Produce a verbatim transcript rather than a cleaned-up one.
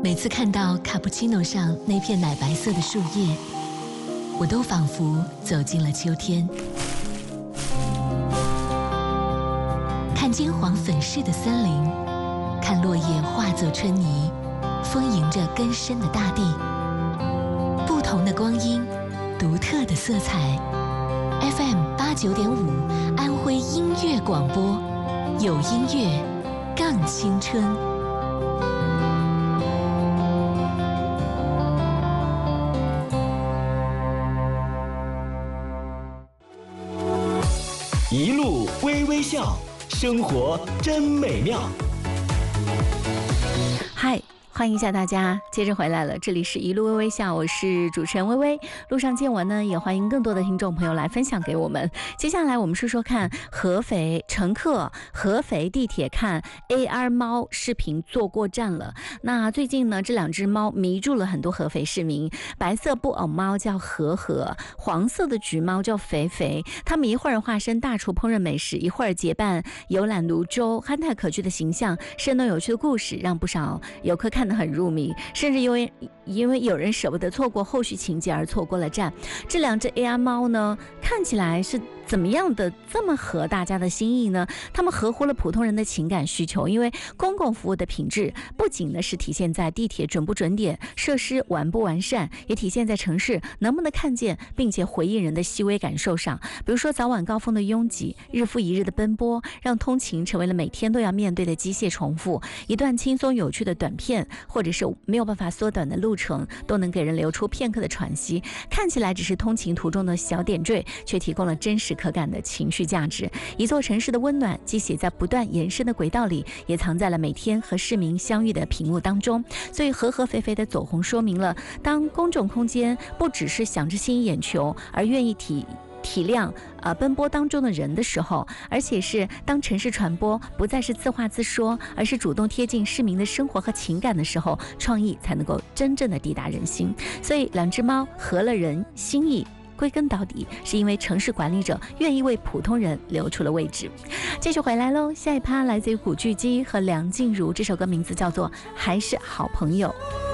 每次看到卡布奇诺上那片奶白色的树叶，我都仿佛走进了秋天。看金黄粉饰的森林，看落叶化作春泥，丰盈着根深的大地。不同的光阴，独特的色彩。F M 八九点五，安徽音乐广播，有音乐，更青春。 一路微微笑，生活真美妙。 嗨，欢迎一下大家，接着回来了，这里是一路微微笑，我是主持人微微。路上见闻呢，也欢迎更多的听众朋友来分享给我们。接下来我们说说看，合肥乘客合肥地铁看 A R 猫视频坐过站了。那最近呢，这两只猫迷住了很多合肥市民。白色布偶猫叫和和，黄色的橘猫叫肥肥。它们一会儿化身大厨烹饪美食，一会儿结伴游览泸州，憨态可掬的形象，生动有趣的故事，让不少游客看得很入迷，甚至因为因为有人舍不得错过后续情节而错过了站。这两只 A R 猫呢，看起来是怎么样的这么合大家的心意呢？他们合乎了普通人的情感需求，因为公共服务的品质不仅呢是体现在地铁准不准点、设施完不完善，也体现在城市能不能看见并且回应人的细微感受上。比如说早晚高峰的拥挤，日复一日的奔波，让通勤成为了每天都要面对的机械重复。一段轻松有趣的短片，或者是没有办法缩短的路程，都能给人留出片刻的喘息。看起来只是通勤途中的小点缀，却提供了真实可感的情绪价值。一座城市的温暖，既写在不断延伸的轨道里，也藏在了每天和市民相遇的屏幕当中。所以合合肥肥的走红说明了，当公众空间不只是想着吸引眼球，而愿意体体谅呃奔波当中的人的时候，而且是当城市传播不再是自话自说，而是主动贴近市民的生活和情感的时候，创意才能够真正的抵达人心。所以两只猫合了人心意，归根到底是因为城市管理者愿意为普通人留出了位置。继续回来喽，下一趴来自于古巨基和梁静茹，这首歌名字叫做《还是好朋友》。